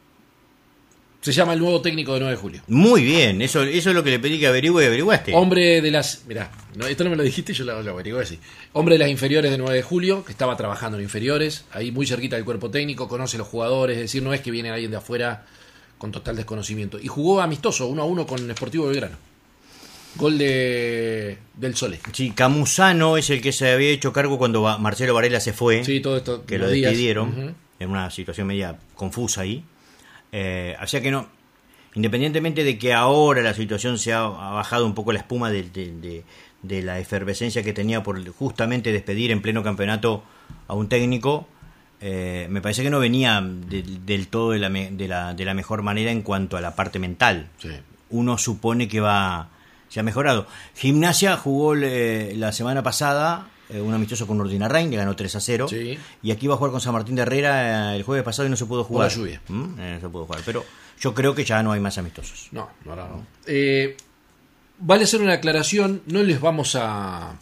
Se llama el nuevo técnico de nueve de julio. Muy bien, eso, eso es lo que le pedí que averigüe y averiguaste. Hombre de las... Mirá, no, esto no me lo dijiste, yo lo, lo averigué así. Hombre de las inferiores de nueve de julio, que estaba trabajando en inferiores, ahí muy cerquita del cuerpo técnico, conoce a los jugadores, es decir, no es que viene alguien de afuera con total desconocimiento. Y jugó amistoso, uno a uno con Sportivo Belgrano. Gol de del Sole. Sí, Camusano es el que se había hecho cargo cuando Marcelo Varela se fue. Sí, todo esto. Que lo despidieron. Uh-huh. En una situación media confusa ahí. Eh, o sea que no, independientemente de que ahora la situación se ha, ha bajado un poco la espuma de, de, de, de la efervescencia que tenía por justamente despedir en pleno campeonato a un técnico, eh, me parece que no venía de, del todo de la, de, la, de la mejor manera en cuanto a la parte mental. Sí. Uno supone que va se ha mejorado. Gimnasia jugó eh, la semana pasada eh, un amistoso con Ordinarrain, le ganó tres a cero. Sí. Y aquí va a jugar con San Martín de Herrera eh, el jueves pasado y no se pudo jugar. Por la lluvia. ¿Mm? Eh, no se pudo jugar. Pero yo creo que ya no hay más amistosos. No, no, no. no. Eh, vale hacer una aclaración, no les vamos a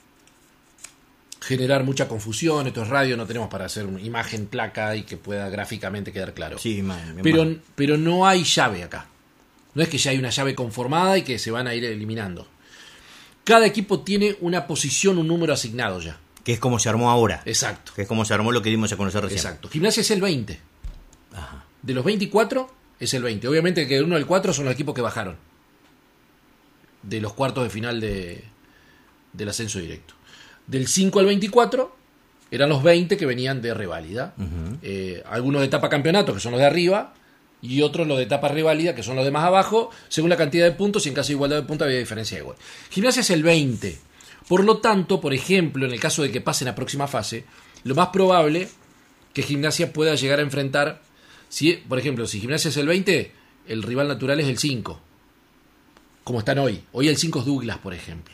generar mucha confusión, esto es radio, no tenemos para hacer una imagen, placa y que pueda gráficamente quedar claro. Sí, man, pero, man. pero no hay llave acá. No es que ya hay una llave conformada y que se van a ir eliminando. Cada equipo tiene una posición, un número asignado ya. Que es como se armó ahora. Exacto. Que es como se armó lo que dimos a conocer recién. Exacto. Gimnasia es el veinte. Ajá. De los veinticuatro es el veinte. Obviamente que del uno al cuatro son los equipos que bajaron. De los cuartos de final de, del ascenso directo. Del cinco al veinticuatro eran los veinte que venían de reválida. Uh-huh. Eh, algunos de etapa campeonato, que son los de arriba, y otros los de etapa reválida, que son los de más abajo, según la cantidad de puntos, y en caso de igualdad de puntos había diferencia de gol. Gimnasia es el veinte. Por lo tanto, por ejemplo, en el caso de que pase en la próxima fase, lo más probable que Gimnasia pueda llegar a enfrentar, si, por ejemplo, si Gimnasia es el veinte, el rival natural es el cinco. Como están hoy. Hoy el cinco es Douglas, por ejemplo.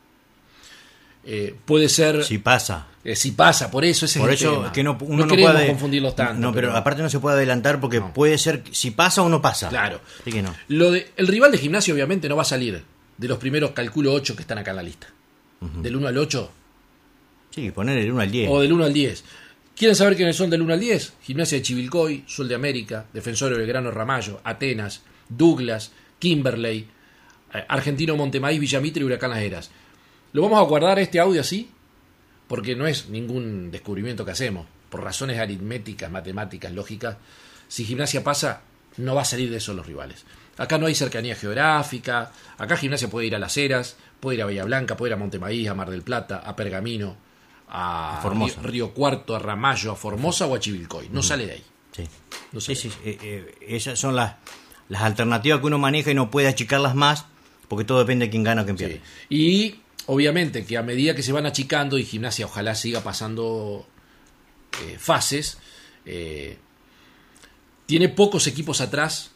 Eh, puede ser... Si pasa. Eh, si pasa, por eso ese por es el eso tema. Que no, uno no, no queremos puede confundirlos tanto. No, pero, pero aparte no se puede adelantar porque no. puede ser si pasa o no pasa. Claro. Así que no. Lo de, el rival de Gimnasia obviamente no va a salir de los primeros, calculo, ocho que están acá en la lista. Uh-huh. Del uno al ocho. Sí, poner el uno al diez. O del uno al diez. ¿Quieren saber quiénes son del uno al diez? Gimnasia de Chivilcoy, Sol de América, Defensor de Belgrano Ramallo, Atenas, Douglas, Kimberley, Argentino Montemaíz, Villamitre y Huracán Las Heras. Lo vamos a guardar este audio así, porque no es ningún descubrimiento que hacemos. Por razones aritméticas, matemáticas, lógicas, si Gimnasia pasa, no va a salir de esos los rivales. Acá no hay cercanía geográfica, acá Gimnasia puede ir a Las Heras, puede ir a Bahía Blanca, puede ir a Montemaíz, a Mar del Plata, a Pergamino, a, a Formosa. Río, Río Cuarto, a Ramallo, a Formosa o a Chivilcoy. No uh-huh. sale de ahí. Sí, no sale sí, de sí. ahí. Eh, eh, esas son las, las alternativas que uno maneja y no puede achicarlas más, porque todo depende de quién gana o quién pierde. Sí. Y obviamente que a medida que se van achicando y Gimnasia ojalá siga pasando eh, fases, eh, tiene pocos equipos atrás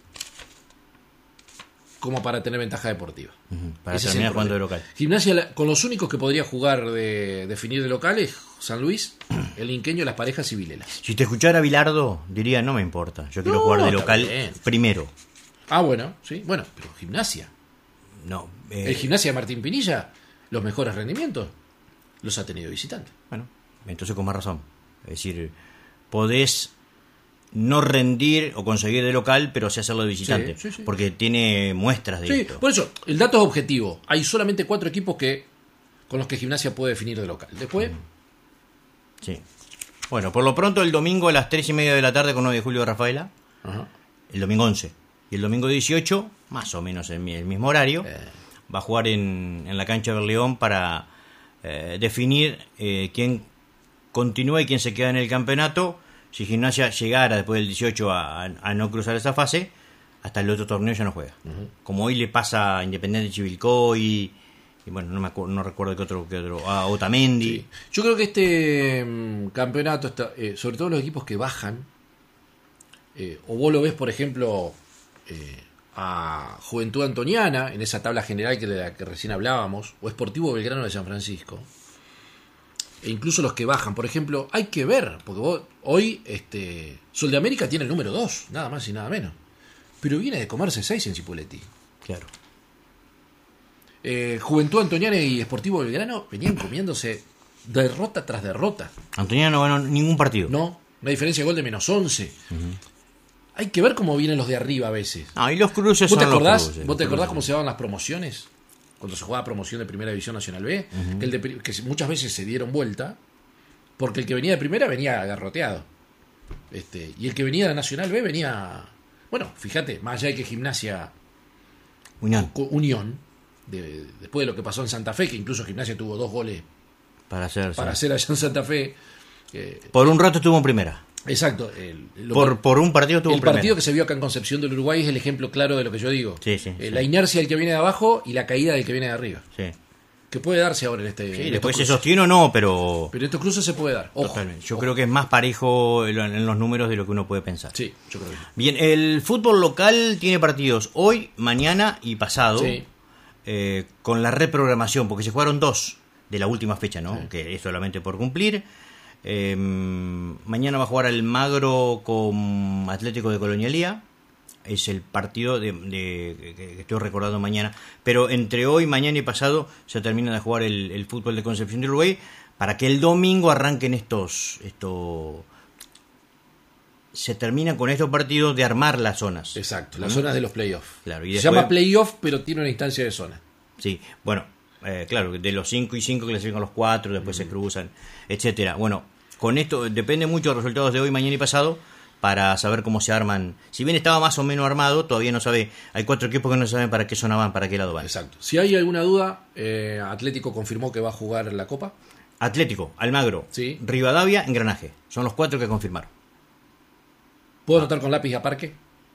como para tener ventaja deportiva. Uh-huh. Para Ese terminar jugando de local. Gimnasia, con los únicos que podría jugar de definir de local es San Luis, el Inqueño, las Parejas y Vilelas. Si te escuchara Bilardo, diría, no me importa, yo quiero no, jugar de no, local bien. primero. Ah, bueno, sí, bueno, pero Gimnasia. No. Eh, el Gimnasia de Martín Pinilla, los mejores rendimientos los ha tenido visitante. Bueno, entonces con más razón. Es decir, podés no rendir o conseguir de local, pero sí hacerlo de visitante. Sí, sí, sí. Porque tiene muestras de sí, esto. Por eso, el dato es objetivo. Hay solamente cuatro equipos que con los que Gimnasia puede definir de local. Después... Sí. Bueno, por lo pronto el domingo a las tres y media de la tarde con nueve de julio de Rafaela. Ajá. El domingo once. Y el domingo dieciocho, más o menos en el mismo horario, eh. va a jugar en, en la cancha de Berleón para eh, definir eh, quién continúa y quién se queda en el campeonato. Si Gimnasia llegara después del dieciocho a, a no cruzar esa fase, hasta el otro torneo ya no juega. Uh-huh. Como hoy le pasa a Independiente Chivilcoy y, y bueno, no me acuerdo, no recuerdo qué otro, qué otro, a Otamendi. Sí. Yo creo que este um, campeonato, está, eh, sobre todo los equipos que bajan, eh, o vos lo ves, por ejemplo, eh, a Juventud Antoniana, en esa tabla general que de la que recién hablábamos, o Sportivo Belgrano de San Francisco, e incluso los que bajan, por ejemplo, hay que ver, porque vos, hoy este, Sol de América tiene el número dos, nada más y nada menos, pero viene de comerse seis en Cipolletti. Claro. Eh, Juventud Antoniana y Sportivo Belgrano venían comiéndose derrota tras derrota. Antoniana no ganó ningún partido. No, una diferencia de gol de menos once. Uh-huh. Hay que ver cómo vienen los de arriba a veces. Ah, y los cruces ¿Vos son te acordás, los cruces, ¿vos te acordás cruces. cómo se daban las promociones? Cuando se jugaba promoción de Primera División Nacional B, uh-huh. que, el de, que muchas veces se dieron vuelta, porque el que venía de Primera venía agarroteado. Este, y el que venía de Nacional B venía... Bueno, fíjate, más allá de que Gimnasia... Unión. Unión, de, después de lo que pasó en Santa Fe, que incluso Gimnasia tuvo dos goles para hacer, para sí. hacer allá en Santa Fe. Eh, por un rato estuvo en Primera. Exacto. El, lo, por, por un partido estuvo el en Primera. El partido que se vio acá en Concepción del Uruguay es el ejemplo claro de lo que yo digo. Sí, sí, eh, sí. La inercia del que viene de abajo y la caída del que viene de arriba. Sí. Que puede darse ahora en este. Sí, en después se sostiene o no, pero. Pero estos cruces se puede dar. Ojo. Totalmente. Yo ojo. creo que es más parejo en los números de lo que uno puede pensar. Sí, yo creo que sí. Bien, el fútbol local tiene partidos hoy, mañana y pasado. Sí. Eh, con la reprogramación, porque se jugaron dos. de la última fecha, ¿no? Sí. Que es solamente por cumplir. Eh, mañana va a jugar Almagro con Atlético de Colonialía. Es el partido de, de, que estoy recordando mañana. Pero entre hoy, mañana y pasado se termina de jugar el, el fútbol de Concepción de Uruguay para que el domingo arranquen estos... estos se termina con estos partidos de armar las zonas. Exacto, las ¿Mm? zonas de los playoffs. Claro, y se después, llama playoff, pero tiene una instancia de zona. Sí, bueno, eh, claro, de los cinco y cinco clasifican los cuatro, después mm. se cruzan, etcétera. Bueno, con esto depende mucho de los resultados de hoy, mañana y pasado para saber cómo se arman. Si bien estaba más o menos armado, todavía no sabe. Hay cuatro equipos que no saben para qué zona van, para qué lado van. Exacto. Si hay alguna duda, eh, Atlético confirmó que va a jugar la Copa. Atlético, Almagro, sí. Rivadavia, Engranaje. Son los cuatro que confirmaron. ¿Puedo anotar con lápiz a Parque?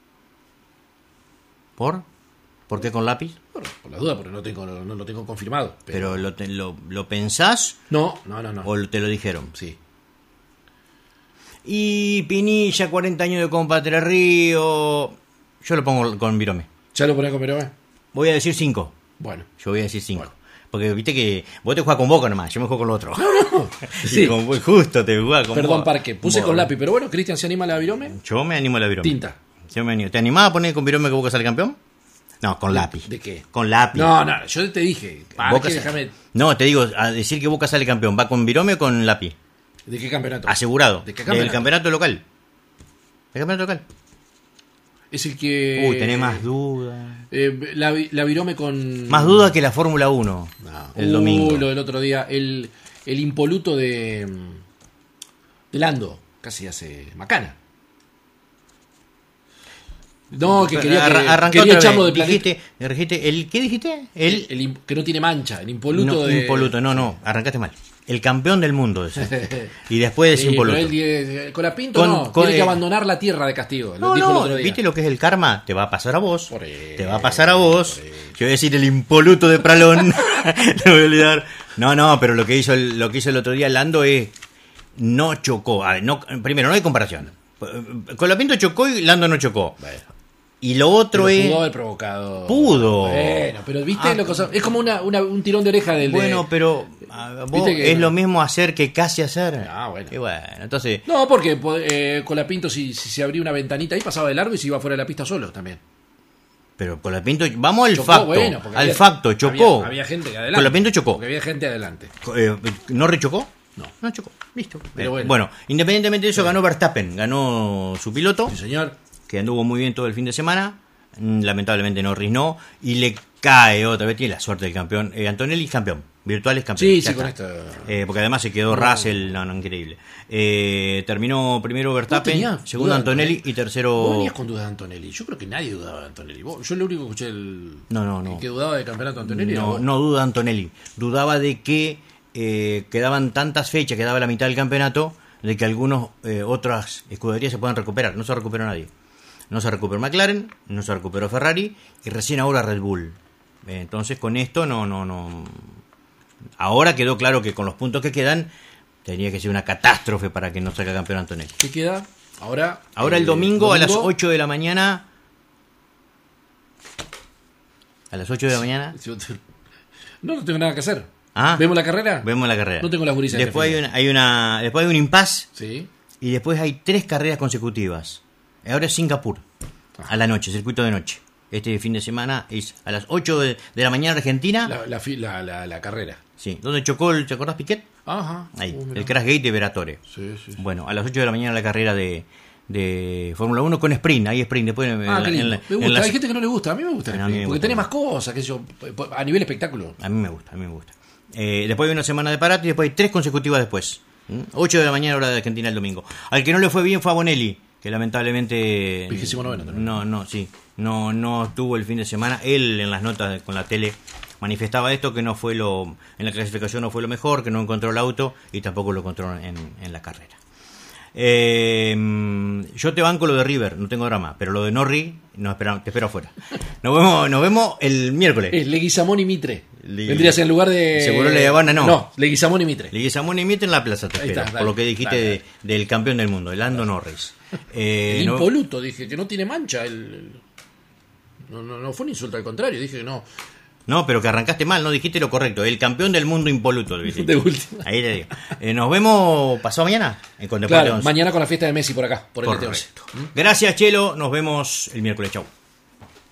¿Por? ¿Por qué con lápiz? Por, por la duda, porque no tengo, no, no lo tengo confirmado. ¿Pero, ¿Pero lo, te, lo, lo pensás? No, no, no, no. ¿O te lo dijeron? Sí. Y Pinilla, cuarenta años de Copa Entre Ríos. Yo lo pongo con Virome. ¿Ya lo ponés con Virome? Voy a decir cinco. Bueno. Yo voy a decir cinco. Bueno. Porque viste que vos te jugás con Boca nomás, yo me juego con lo otro. No, no. Sí. Con, justo te jugás con Perdón, Boca. Parque, puse Boca. Con lápiz, pero bueno, Cristian, ¿se anima a la Virome? Yo me animo a la Virome. Tinta. Yo me animo. ¿Te animás a poner con Virome que Boca sale campeón? No, con lápiz. ¿De qué? Con lápiz. No, no, yo te dije. Parque, Boca déjame... No, te digo, a decir que Boca sale campeón, ¿va con Virome o con lápiz? ¿De qué campeonato? Asegurado. ¿De qué campeonato? Del campeonato local. ¿Del campeonato local? Es el que... Uy, tenés más dudas. Eh, la, la Virome con... Más dudas que la Fórmula uno. No. El uh, domingo. Lo del otro día. El, el impoluto de... De Lando. Casi hace macana. No, que quería, que, Arrancó quería otra echarlo de vez. planeta. Dijiste, dijiste, ¿el qué dijiste? El, El, el que no tiene mancha. El impoluto no, de... impoluto. No, no, arrancaste mal. El campeón del mundo. Ese. Y después de Sí, impoluto. pero él, Colapinto Con- no, con- tiene que eh, abandonar la tierra de castigo. Lo No, dijo no, el otro día. ¿viste lo que es el karma? Te va a pasar a vos. Por eso, te va a pasar a vos. por eso. Yo voy a decir el impoluto de Pralón. Te voy a olvidar. No, no, pero lo que hizo el, lo que hizo el otro día Lando es no chocó. A ver, no, primero, no hay comparación. Colapinto chocó y Lando no chocó. Bueno. Y lo otro Pero es... pudo haber provocado. Pudo. Bueno, pero viste Ah, lo cosa- es como una, una- un tirón de oreja del de- Bueno, pero ah, vos, Viste que- es lo mismo hacer que casi hacer. Ah, bueno. Y bueno, entonces... No, porque eh, Colapinto si, si se abría una ventanita ahí pasaba de largo y se iba fuera de la pista solo también. Pero Colapinto... Vamos al Chocó, facto. bueno, porque al había- facto, chocó. Había, había gente adelante. Colapinto chocó. Porque había gente adelante. Eh, ¿No rechocó? No. No chocó. Listo. Pero Eh, bueno. bueno, independientemente de eso, ganó Verstappen. Ganó su piloto, Sí, señor. que anduvo muy bien todo el fin de semana. Mm, Lamentablemente Norris no. Y le cae otra vez. Tiene la suerte del campeón. Eh, Antonelli campeón. Virtual es campeón. Sí, Ya sí, con está. esto. Eh, porque además se quedó No. Russell. No, no, increíble. Eh, terminó primero Verstappen, tenía segundo duda, Antonelli ¿eh? y Vos tercero... venías con dudas de Antonelli. Yo creo que nadie dudaba de Antonelli. Vos- yo lo único que escuché el, No, no, no. el que dudaba del campeonato de Antonelli era No, vos. no duda Antonelli. Dudaba de que eh, quedaban tantas fechas, quedaba la mitad del campeonato, de que algunos eh, otras escuderías se puedan recuperar. No se recuperó nadie. No se recuperó McLaren, no se recuperó Ferrari y recién ahora Red Bull. Eh, entonces con esto no, no, no. Ahora quedó claro que con los puntos que quedan tenía que ser una catástrofe para que no salga campeón Antonelli. ¿Qué queda? Ahora, Ahora eh, el domingo, a las domingo- ocho de la mañana. A las ocho de la mañana. No, no tengo nada que hacer. Ah. ¿Vemos la carrera? Vemos la carrera. No tengo las gurisas Después hay definidas. una, hay una, después hay un impasse Sí. y después hay tres carreras consecutivas. Ahora es Singapur, a la noche, circuito de noche. Este fin de semana es a las ocho de, de la mañana Argentina. La, la, fi- la, la, la carrera. Sí, ¿dónde chocó el, ¿te acordás Piquet? Ajá. Ahí, Uh, mirá. el Crash Gate de Veratore. Sí, sí, sí. Bueno, a las ocho de la mañana la carrera de, de Fórmula uno con sprint, hay sprint. Después en Ah, la- qué lindo. en la- Me en gusta. las- Hay gente que no le gusta. A mí me gusta. el No, a mí me sprint, porque gusta. tenés más cosas, qué sé yo, a nivel espectáculo. A mí me gusta, a mí me gusta. Eh, después hay una semana de parate y después hay tres consecutivas después. ¿Mm? ocho de la mañana hora de Argentina el domingo. Al que no le fue bien fue a Bonelli, que lamentablemente... Vigésimo noveno también. No, no, sí. No, no tuvo el fin de semana. Él en las notas con la tele manifestaba esto, que no fue lo... En la clasificación no fue lo mejor, que no encontró el auto y tampoco lo encontró en, en la carrera. Eh, yo te banco lo de River, no tengo drama, pero lo de Norri, no, espera, te espero afuera. Nos vemos, nos vemos el miércoles. Es Leguizamón y Mitre. Le- Vendría a ser en lugar de. Seguro La Habana, no. No, Leguizamón y Mitre. Leguizamón y Mitre en la plaza, te Ahí espero, está, dale, por lo que dijiste dale, de- del campeón del mundo, el Lando Norris. Eh, El no- impoluto, dije, que no tiene mancha. El, el- no, no, no fue un insulto, al contrario, dije que no. No, pero que arrancaste mal, no dijiste lo correcto. El campeón del mundo impoluto. De última. Ahí te digo. Eh, nos vemos pasado mañana en Con Deporte Claro, once. mañana con la fiesta de Messi por acá, por el T T once. Correcto. Gracias, Chelo. Nos vemos el miércoles. Chau.